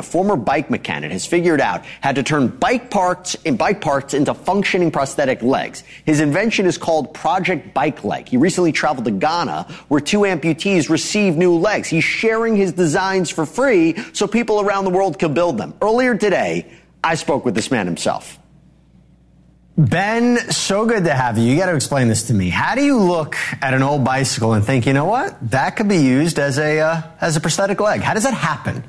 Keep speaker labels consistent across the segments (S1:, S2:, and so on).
S1: former bike mechanic, has figured out how to turn bike parts into functioning prosthetic legs. His invention is called Project Bike Leg. He recently traveled to Ghana, where 2 amputees received new legs. He's sharing his designs for free so people around the world can build them. Earlier today, I spoke with this man himself. Ben, so good to have you. You got to explain this to me. How do you look at an old bicycle and think, you know what, that could be used as a prosthetic leg? How does that happen?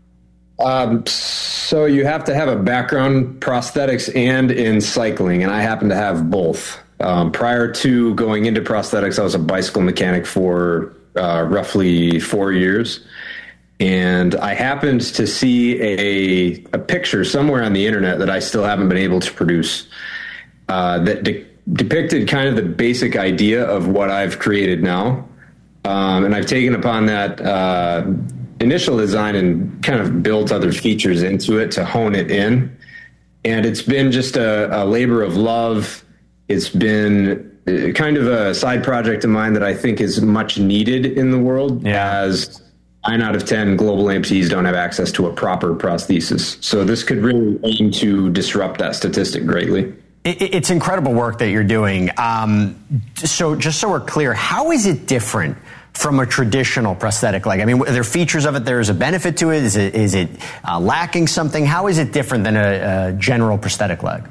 S2: So you have to have a background prosthetics and in cycling, and I happen to have both. Prior to going into prosthetics, I was a bicycle mechanic for roughly 4 years. And I happened to see a picture somewhere on the internet that I still haven't been able to produce that depicted kind of the basic idea of what I've created now. And I've taken upon that initial design and kind of built other features into it to hone it in. And it's been just a labor of love. It's been kind of a side project of mine that I think is much needed in the world, as 9 out of 10 global amputees don't have access to a proper prosthesis. So this could really aim to disrupt that statistic greatly.
S1: It's incredible work that you're doing. So just so we're clear, how is it different from a traditional prosthetic leg? I mean, are there features of it? There's a benefit to it? Is it lacking something? How is it different than a general prosthetic leg?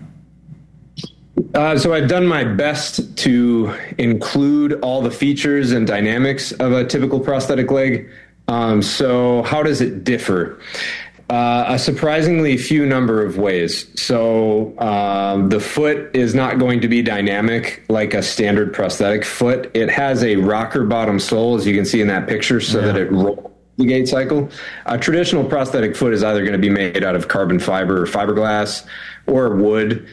S2: So I've done my best to include all the features and dynamics of a typical prosthetic leg. So how does it differ? A surprisingly few number of ways. So the foot is not going to be dynamic like a standard prosthetic foot. It has a rocker bottom sole, as you can see in that picture, so that it rolls the gait cycle. A traditional prosthetic foot is either going to be made out of carbon fiber or fiberglass or wood.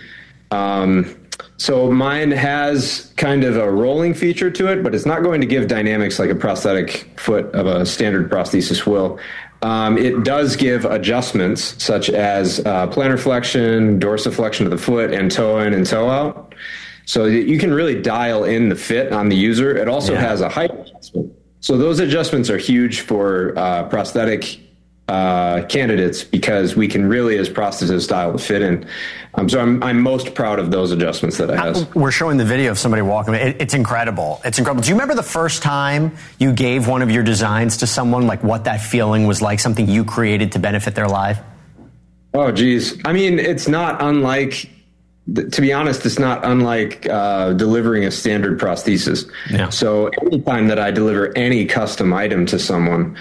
S2: So mine has kind of a rolling feature to it, but it's not going to give dynamics like a prosthetic foot of a standard prosthesis will. It does give adjustments such as plantar flexion, dorsiflexion of the foot, and toe in and toe out. So you can really dial in the fit on the user. It also has a height adjustment. So those adjustments are huge for prosthetic candidates because we can really, as prosthetists, dial the fit in. So I'm most proud of those adjustments that it has.
S1: We're showing the video of somebody walking. It's incredible. It's incredible. Do you remember the first time you gave one of your designs to someone, like what that feeling was like, something you created to benefit their life?
S2: Oh, geez. I mean, it's not unlike, to be honest, it's not unlike delivering a standard prosthesis. Yeah. So anytime that I deliver any custom item to someone,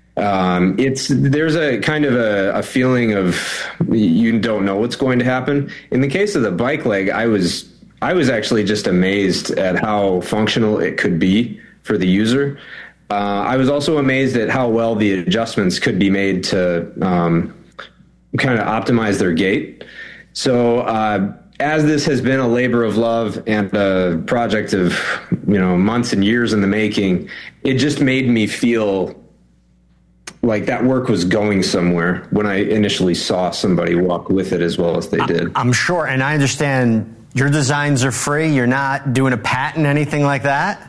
S2: there's a kind of a feeling of you don't know what's going to happen. In the case of the bike leg, I was actually just amazed at how functional it could be for the user. I was also amazed at how well the adjustments could be made to kind of optimize their gait. So as this has been a labor of love and a project of months and years in the making, it just made me feel like that work was going somewhere when I initially saw somebody walk with it as well as they did. I'm
S1: sure. And I understand your designs are free. You're not doing a patent, anything like that?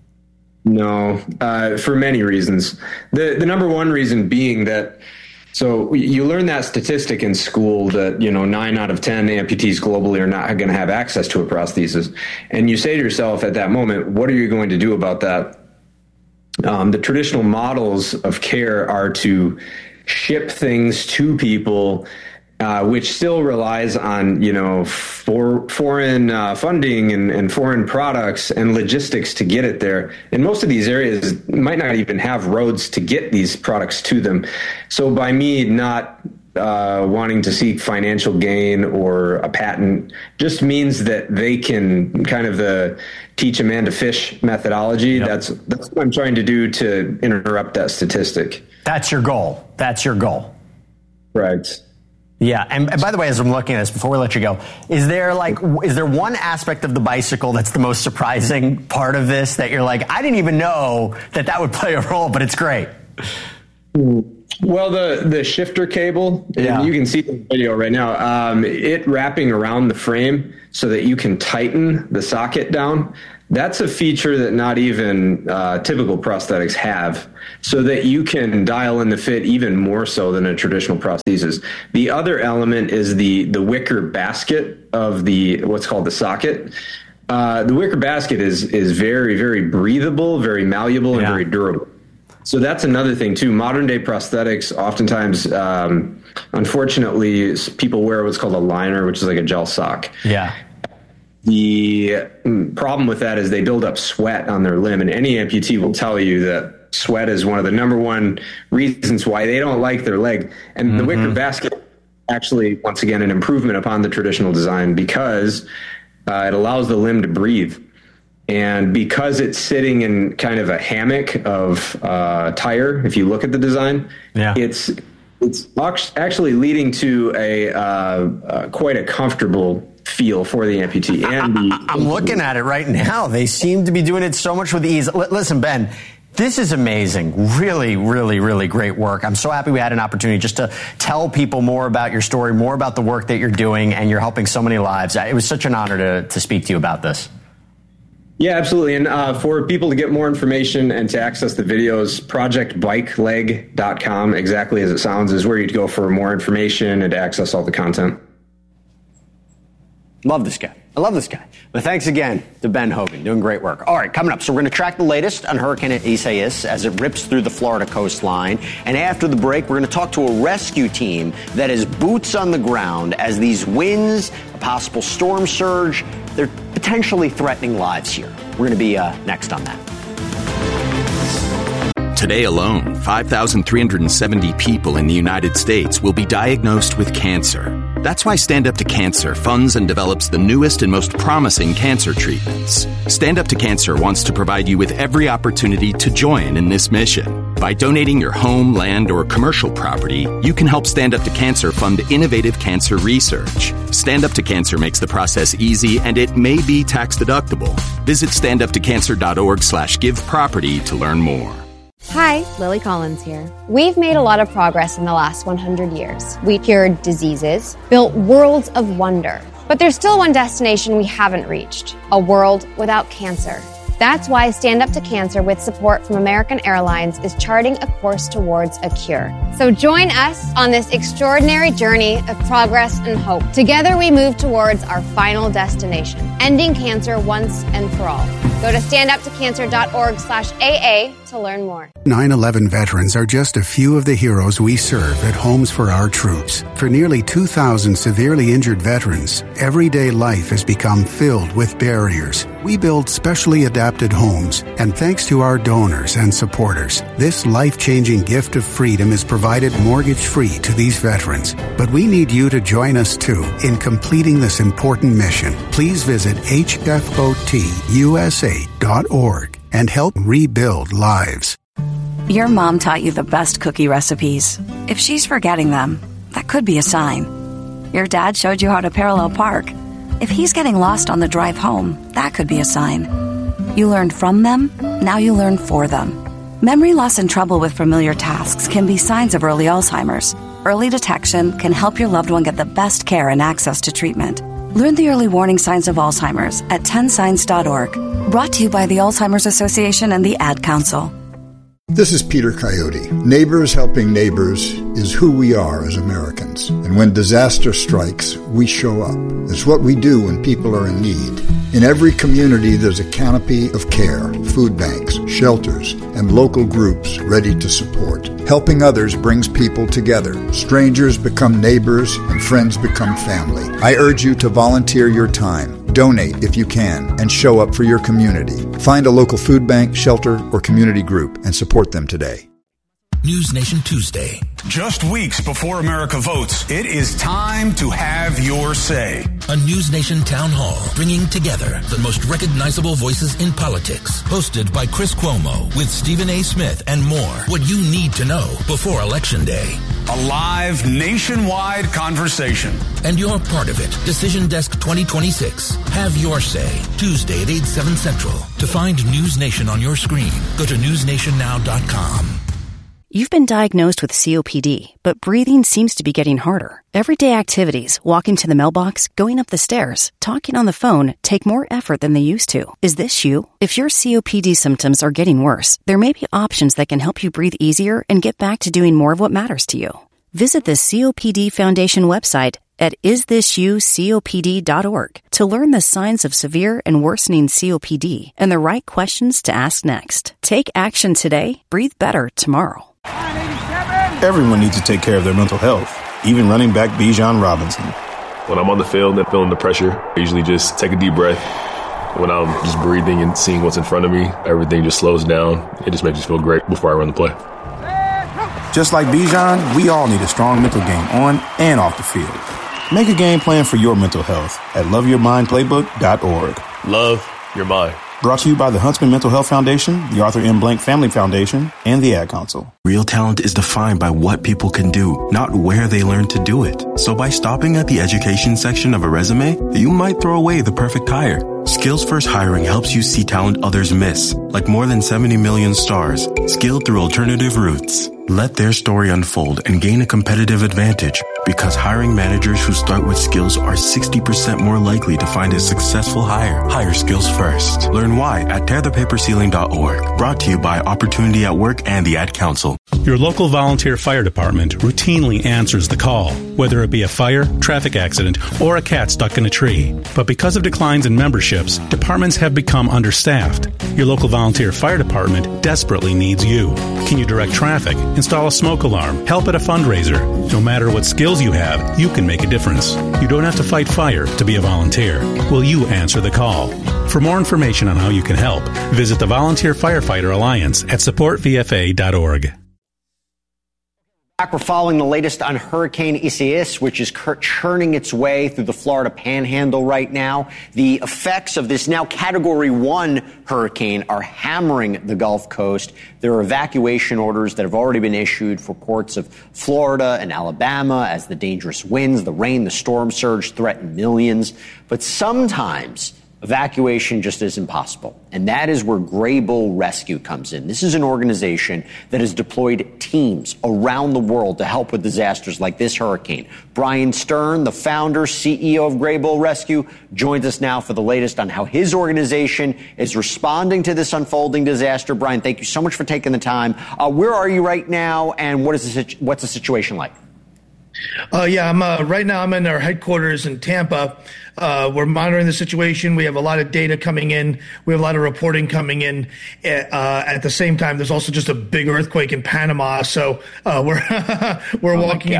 S2: No, for many reasons. The number one reason being that, so you learn that statistic in school that, 9 out of 10 amputees globally are not going to have access to a prosthesis. And you say to yourself at that moment, what are you going to do about that? The traditional models of care are to ship things to people, which still relies on, foreign funding and foreign products and logistics to get it there. And most of these areas might not even have roads to get these products to them. So by me not wanting to seek financial gain or a patent just means that they can kind of teach a man to fish methodology. Yep. That's what I'm trying to do to interrupt that statistic.
S1: That's your goal.
S2: Right.
S1: Yeah. And by the way, as I'm looking at this, before we let you go, is there one aspect of the bicycle that's the most surprising part of this that you're like, I didn't even know that would play a role, but it's great?
S2: Well, the shifter cable, and you can see the video right now, it wrapping around the frame so that you can tighten the socket down. That's a feature that not even typical prosthetics have, so that you can dial in the fit even more so than a traditional prosthesis. The other element is the wicker basket of what's called the socket. The wicker basket is very, very breathable, very malleable, and very durable. So that's another thing too. Modern day prosthetics, oftentimes, unfortunately, people wear what's called a liner, which is like a gel sock.
S1: Yeah.
S2: The problem with that is they build up sweat on their limb, and any amputee will tell you that sweat is one of the number one reasons why they don't like their leg. And the wicker basket actually, once again, an improvement upon the traditional design, because it allows the limb to breathe. And because it's sitting in kind of a hammock of tire, if you look at the design, it's actually leading to a quite a comfortable feel for the amputee. And
S1: I'm looking at it right now. They seem to be doing it so much with ease. Listen, Ben, this is amazing. Really, really, really great work. I'm so happy we had an opportunity just to tell people more about your story, more about the work that you're doing, and you're helping so many lives. It was such an honor to speak to you about this.
S2: Yeah, absolutely. And for people to get more information and to access the videos, projectbikeleg.com, exactly as it sounds, is where you'd go for more information and to access all the content.
S1: Love this guy. I love this guy. But thanks again to Ben Hogan, doing great work. All right, coming up, so we're going to track the latest on Hurricane Isaias as it rips through the Florida coastline. And after the break, we're going to talk to a rescue team that is boots on the ground as these winds, a possible storm surge, they're potentially threatening lives here. We're going to be next on that.
S3: Today alone, 5,370 people in the United States will be diagnosed with cancer. That's why Stand Up to Cancer funds and develops the newest and most promising cancer treatments. Stand Up to Cancer wants to provide you with every opportunity to join in this mission. By donating your home, land, or commercial property, you can help Stand Up to Cancer fund innovative cancer research. Stand Up to Cancer makes the process easy, and it may be tax deductible. Visit standuptocancer.org/giveproperty to learn more.
S4: Hi, Lily Collins here. We've made a lot of progress in the last 100 years. We cured diseases, built worlds of wonder. But there's still one destination we haven't reached, a world without cancer. That's why Stand Up to Cancer, with support from American Airlines, is charting a course towards a cure. So join us on this extraordinary journey of progress and hope. Together we move towards our final destination, ending cancer once and for all. Go to standuptocancer.org/AA to learn more.
S5: 9/11 veterans are just a few of the heroes we serve at Homes for Our Troops. For nearly 2,000 severely injured veterans, everyday life has become filled with barriers. We build specially adapted homes, and thanks to our donors and supporters, this life-changing gift of freedom is provided mortgage-free to these veterans. But we need you to join us, too, in completing this important mission. Please visit hfotusa.org and help rebuild lives.
S6: Your mom taught you the best cookie recipes. If she's forgetting them, that could be a sign. Your dad showed you how to parallel park. If he's getting lost on the drive home, that could be a sign. You learned from them, now you learn for them. Memory loss and trouble with familiar tasks can be signs of early Alzheimer's. Early detection can help your loved one get the best care and access to treatment. Learn the early warning signs of Alzheimer's at 10signs.org. Brought to you by the Alzheimer's Association and the Ad Council.
S7: This is Peter Coyote. Neighbors helping neighbors is who we are as Americans. And when disaster strikes, we show up. It's what we do when people are in need. In every community, there's a canopy of care, food banks, shelters, and local groups ready to support. Helping others brings people together. Strangers become neighbors, and friends become family. I urge you to volunteer your time. Donate if you can, and show up for your community. Find a local food bank, shelter, or community group and support them today.
S8: News Nation Tuesday.
S9: Just weeks before America votes, it is time to have your say.
S8: A News Nation town hall bringing together the most recognizable voices in politics. Hosted by Chris Cuomo with Stephen A. Smith and more. What you need to know before Election Day.
S9: A live nationwide conversation.
S8: And you're part of it. Decision Desk 2026. Have your say. Tuesday at 8, 7 Central. To find News Nation on your screen, go to newsnationnow.com.
S10: You've been diagnosed with COPD, but breathing seems to be getting harder. Everyday activities, walking to the mailbox, going up the stairs, talking on the phone, take more effort than they used to. Is this you? If your COPD symptoms are getting worse, there may be options that can help you breathe easier and get back to doing more of what matters to you. Visit the COPD Foundation website at isthisyoucopd.org to learn the signs of severe and worsening COPD and the right questions to ask next. Take action today, breathe better tomorrow.
S11: Everyone needs to take care of their mental health, even running back Bijan Robinson.
S12: When I'm on the field and feeling the pressure, I usually just take a deep breath. When I'm just breathing and seeing what's in front of me, everything just slows down. It just makes me feel great before I run the play.
S11: Just like Bijan, we all need a strong mental game on and off the field. Make a game plan for your mental health at loveyourmindplaybook.org.
S12: Love your mind.
S11: Brought to you by the Huntsman Mental Health Foundation, the Arthur M. Blank Family Foundation, and the Ad Council.
S3: Real talent is defined by what people can do, not where they learn to do it. So by stopping at the education section of a resume, you might throw away the perfect hire. Skills First Hiring helps you see talent others miss, like more than 70 million stars, skilled through alternative routes. Let their story unfold and gain a competitive advantage, because hiring managers who start with skills are 60% more likely to find a successful hire. Hire skills first. Learn why at tearthepaperceiling.org. Brought to you by Opportunity at Work and the Ad Council.
S13: Your local volunteer fire department routinely answers the call, whether it be a fire, traffic accident, or a cat stuck in a tree. But because of declines in memberships, departments have become understaffed. Your local volunteer fire department desperately needs you. Can you direct traffic, install a smoke alarm, help at a fundraiser? No matter what skills you have, you can make a difference. You don't have to fight fire to be a volunteer. Will you answer the call? For more information on how you can help, visit the Volunteer Firefighter Alliance at supportvfa.org.
S1: We're following the latest on Hurricane Isaias, which is churning its way through the Florida Panhandle right now. The effects of this now Category 1 hurricane are hammering the Gulf Coast. There are evacuation orders that have already been issued for ports of Florida and Alabama as the dangerous winds, the rain, the storm surge threaten millions. But sometimes evacuation just isn't possible. And that is where Graybull Rescue comes in. This is an organization that has deployed teams around the world to help with disasters like this hurricane. Brian Stern, the founder, CEO of Graybull Rescue, joins us now for the latest on how his organization is responding to this unfolding disaster. Brian, thank you so much for taking the time. Where are you right now, and what's the situation like?
S14: Right now I'm in our headquarters in Tampa. We're monitoring the situation. We have a lot of data coming in. We have a lot of reporting coming in. At the same time, there's also just a big earthquake in Panama. So we're walking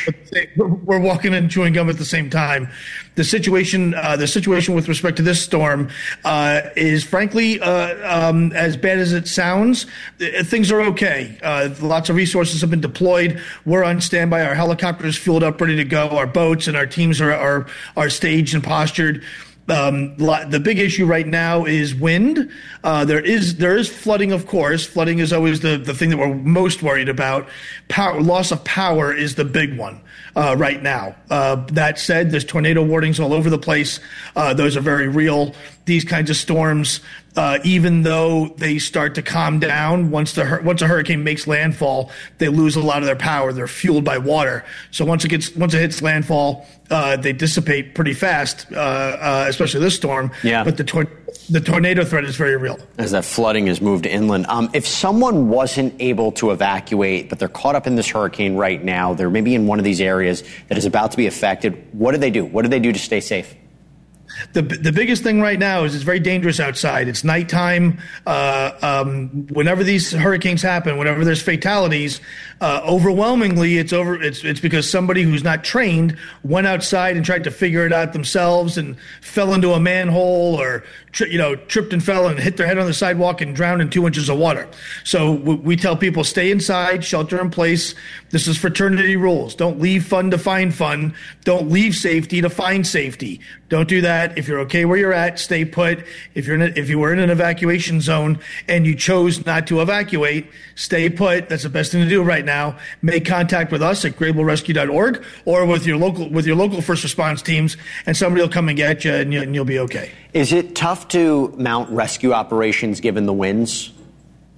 S14: and chewing gum at the same time. The situation with respect to this storm is frankly as bad as it sounds. Things are okay. Lots of resources have been deployed. We're on standby. Our helicopters fueled up, ready to go. Our boats and our teams are staged and postured. The big issue right now is wind. There is flooding, of course. Flooding is always the thing that we're most worried about. Loss of power is the big one right now. That said, there's tornado warnings all over the place. Those are very real. These kinds of storms, even though they start to calm down, once a hurricane makes landfall, they lose a lot of their power. They're fueled by water. So once it hits landfall, they dissipate pretty fast, especially this storm. Yeah. But the tornado threat is very real.
S1: As that flooding has moved inland. If someone wasn't able to evacuate, but they're caught up in this hurricane right now, they're maybe in one of these areas that is about to be affected, what do they do? What do they do to stay safe?
S14: The biggest thing right now is it's very dangerous outside. It's nighttime. Whenever these hurricanes happen, whenever there's fatalities, overwhelmingly it's because somebody who's not trained went outside and tried to figure it out themselves and fell into a manhole or tripped and fell and hit their head on the sidewalk and drowned in 2 inches of water. So we tell people stay inside, shelter in place. This is fraternity rules. Don't leave fun to find fun. Don't leave safety to find safety. Don't do that. If you're okay where you're at, stay put. If you were in an evacuation zone and you chose not to evacuate, stay put. That's the best thing to do right now. Make contact with us at graybullrescue.org or with your local first response teams, and somebody will come and get you, and you'll be okay.
S1: Is it tough to mount rescue operations given the winds?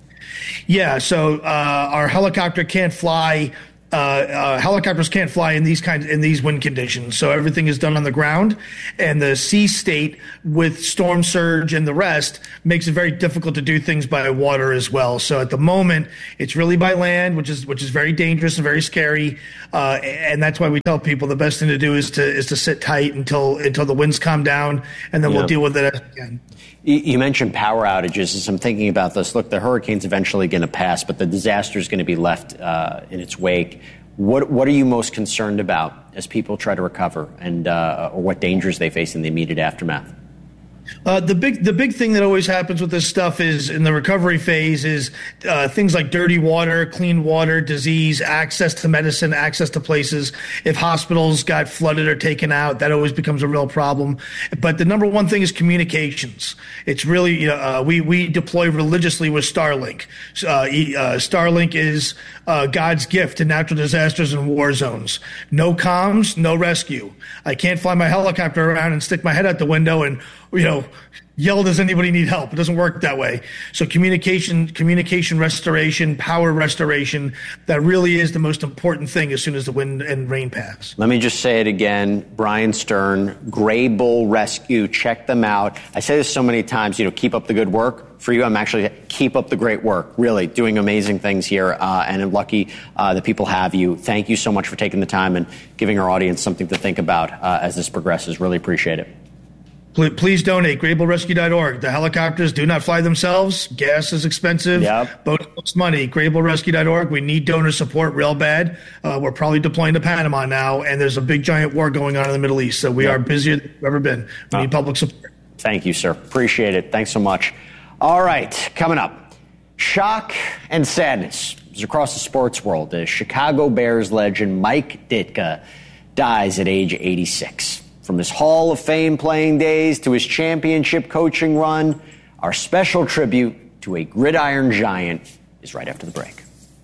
S14: Yeah, so our helicopter can't fly. Helicopters can't fly in these wind conditions, so everything is done on the ground, and the sea state with storm surge and the rest makes it very difficult to do things by water as well. So at the moment, it's really by land, which is very dangerous and very scary, and that's why we tell people the best thing to do is to sit tight until the winds calm down, and then we'll deal with it again.
S1: You mentioned power outages. As I'm thinking about this, look, the hurricane's eventually going to pass, but the disaster is going to be left in its wake. What are you most concerned about as people try to recover, and or what dangers they face in the immediate aftermath?
S14: The big thing that always happens with this stuff is in the recovery phase is things like dirty water, clean water, disease, access to medicine, access to places. If hospitals got flooded or taken out, that always becomes a real problem. But the number one thing is communications. It's really, we deploy religiously with Starlink. Starlink is God's gift to natural disasters and war zones. No comms, no rescue. I can't fly my helicopter around and stick my head out the window and yell, does anybody need help? It doesn't work that way. So communication restoration, power restoration, that really is the most important thing as soon as the wind and rain pass.
S1: Let me just say it again. Brian Stern, Gray Bull Rescue, check them out. I say this so many times, keep up the good work. For you, I'm actually keep up the great work, really doing amazing things here, and I'm lucky that people have you. Thank you so much for taking the time and giving our audience something to think about as this progresses. Really appreciate it.
S14: Please donate, GrayBullRescue.org. The helicopters do not fly themselves. Gas is expensive. Boat costs money. GrayBullRescue.org. We need donor support real bad. We're probably deploying to Panama now, and there's a big giant war going on in the Middle East. So we are busier than we've ever been. We need public support.
S1: Thank you, sir. Appreciate it. Thanks so much. All right, coming up, shock and sadness is across the sports world as Chicago Bears legend Mike Ditka dies at age 86. From his Hall of Fame playing days to his championship coaching run, our special tribute to a gridiron giant is right after the break.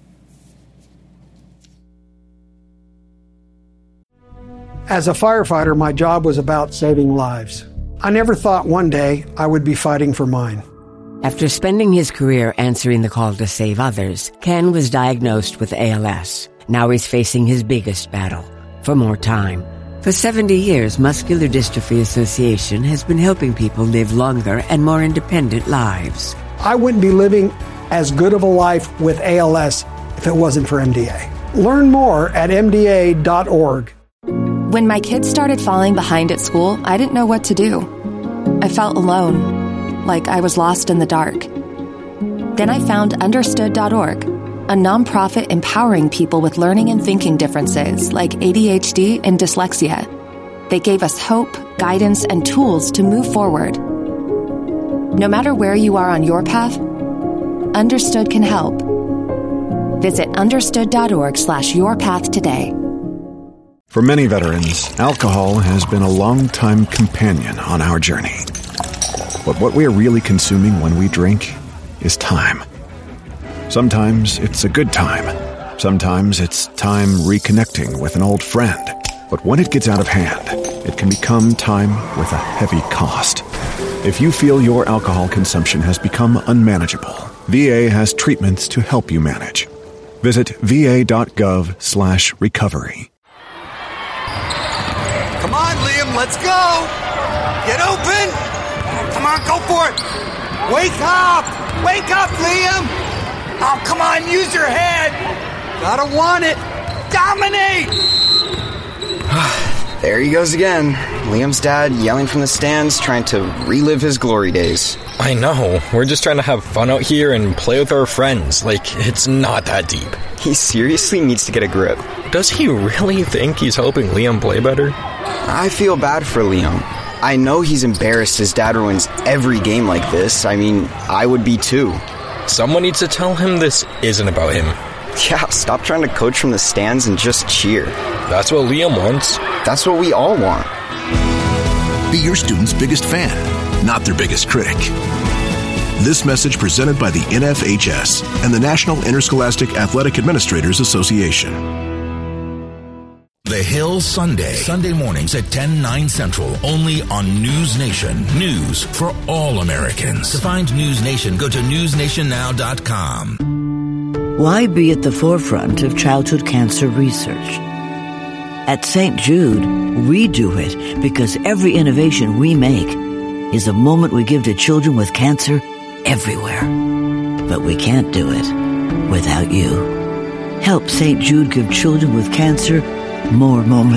S15: As a firefighter, my job was about saving lives. I never thought one day I would be fighting for mine.
S16: After spending his career answering the call to save others, Ken was diagnosed with ALS. Now he's facing his biggest battle, for more time. For 70 years, Muscular Dystrophy Association has been helping people live longer and more independent lives.
S15: I wouldn't be living as good of a life with ALS if it wasn't for MDA. Learn more at MDA.org.
S17: When my kids started falling behind at school, I didn't know what to do. I felt alone, like I was lost in the dark. Then I found Understood.org, a nonprofit empowering people with learning and thinking differences like ADHD and dyslexia. They gave us hope, guidance, and tools to move forward. No matter where you are on your path, Understood can help. Visit understood.org/yourpath today.
S18: For many veterans, alcohol has been a long-time companion on our journey. But what we are really consuming when we drink is time. Sometimes it's a good time. Sometimes it's time reconnecting with an old friend. But when it gets out of hand, it can become time with a heavy cost. If you feel your alcohol consumption has become unmanageable, VA has treatments to help you manage. Visit va.gov/recovery.
S19: Come on, Liam, let's go! Get open! Come on, go for it! Wake up! Wake up, Liam! Oh, come on, use your head! Gotta want it! Dominate!
S20: There he goes again. Liam's dad yelling from the stands, trying to relive his glory days.
S21: I know. We're just trying to have fun out here and play with our friends. Like, it's not that deep.
S20: He seriously needs to get a grip.
S21: Does he really think he's helping Liam play better?
S20: I feel bad for Liam. I know he's embarrassed his dad ruins every game like this. I mean, I would be too.
S21: Someone needs to tell him this isn't about him.
S20: Yeah, stop trying to coach from the stands and just cheer.
S21: That's what Liam wants.
S20: That's what we all want.
S22: Be your student's biggest fan, not their biggest critic. This message presented by the NFHS and the National Interscholastic Athletic Administrators Association.
S8: The Hill Sunday. Sunday mornings at 10/9 Central. Only on News Nation. News for all Americans. To find News Nation, go to newsnationnow.com.
S2: Why be at the forefront of childhood cancer research? At St. Jude, we do it because every innovation we make is a moment we give to children with cancer everywhere. But we can't do it without you. Help St. Jude give children with cancer more moments.